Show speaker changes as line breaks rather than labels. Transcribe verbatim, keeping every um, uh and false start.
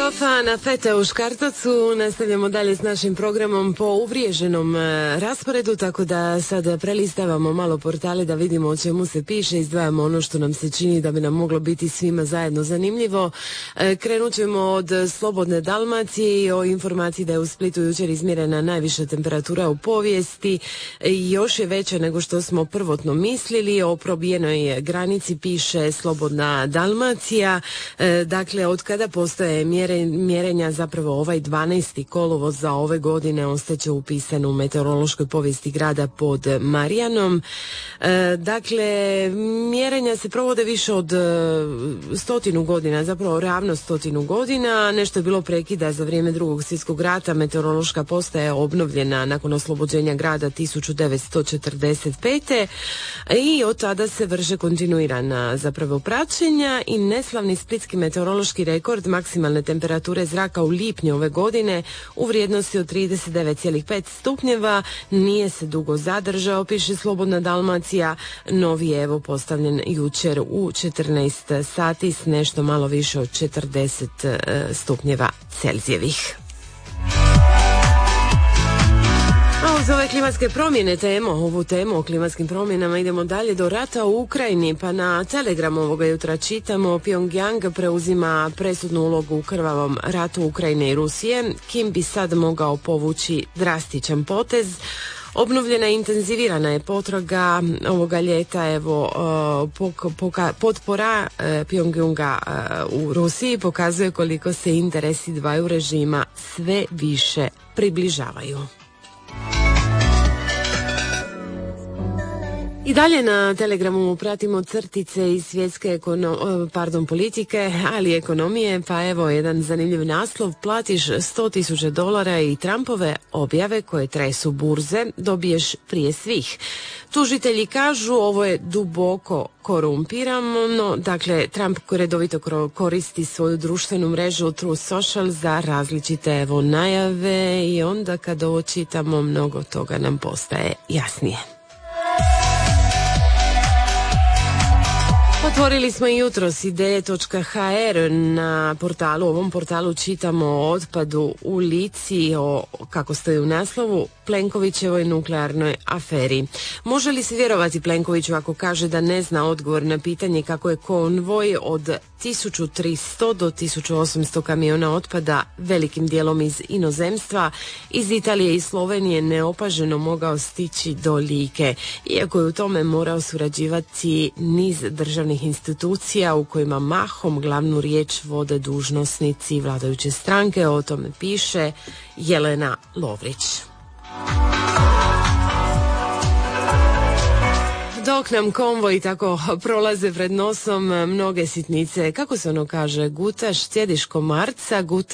Katastrofa na Fete u Škartocu. Nastavljamo dalje s našim programom po uvriježenom rasporedu, tako da sad prelistavamo malo portale da vidimo o čemu se piše, izdvajamo ono što nam se čini da bi nam moglo biti svima zajedno zanimljivo. Krenut ćemo od Slobodne Dalmacije i o informaciji da je u Splitu jučer izmjerena najviša temperatura u povijesti. Još je veća nego što smo prvotno mislili. O probijenoj granici piše Slobodna Dalmacija. Dakle, od kada postoje mjere, mjerenja, zapravo ovaj dvanaesti kolovoz za ove godine ostaće upisan u meteorološkoj povijesti grada pod Marijanom. E, dakle, mjerenja se provode više od stotinu godina, zapravo ravno stotinu godina. Nešto je bilo prekida za vrijeme Drugog svjetskog rata. Meteorološka postaja je obnovljena nakon oslobođenja grada tisuću devetsto četrdeset pete. i od tada se vrše kontinuirana zapravo praćenja i neslavni splitski meteorološki rekord maksimalne temperature zraka u lipnju ove godine u vrijednosti od trideset devet zarez pet stupnjeva nije se dugo zadržao, piše Slobodna Dalmacija. Novi je evo postavljen jučer u četrnaest sati s nešto malo više od četrdeset stupnjeva Celzijevih. A uz ove klimatske promjene temu, ovu temu o klimatskim promjenama idemo dalje do rata u Ukrajini, pa na Telegramu ovoga jutra čitamo: Pyongyang preuzima presudnu ulogu u krvavom ratu Ukrajine i Rusije. Kim bi sad mogao povući drastičan potez. Obnovljena i intenzivirana je potraga ovoga ljeta, evo pok, poka, potpora Pyongyanga u Rusiji pokazuje koliko se interesi dvaju režima sve više približavaju. I dalje na Telegramu pratimo crtice iz svjetske ekono, pardon, politike, ali i ekonomije, pa evo jedan zanimljiv naslov: platiš sto tisuća dolara i Trumpove objave koje tresu burze dobiješ prije svih. Tužitelji kažu ovo je duboko korumpirano. Dakle, Trump redovito koristi svoju društvenu mrežu Truth Social za različite evo najave i onda kad ovo čitamo mnogo toga nam postaje jasnije. Otvorili smo i jutros ideje točka ha er na portalu. U ovom portalu čitamo o otpadu u Lici, o, kako stoji u naslovu, Plenkovićevoj nuklearnoj aferi. Može li se vjerovati Plenkoviću ako kaže da ne zna odgovor na pitanje kako je konvoj od tisuću tristo do tisuću osamsto kamiona otpada, velikim dijelom iz inozemstva, iz Italije i Slovenije, neopaženo mogao stići do Like, iako je u tome morao surađivati niz državnih institucija u kojima mahom glavnu riječ vode dužnosnici vladajuće stranke. O tome piše Jelena Lovrić. Dok nam konvoj tako prolaze pred nosom mnoge sitnice, kako se ono kaže, gutaš, cijediš komarca, gutaš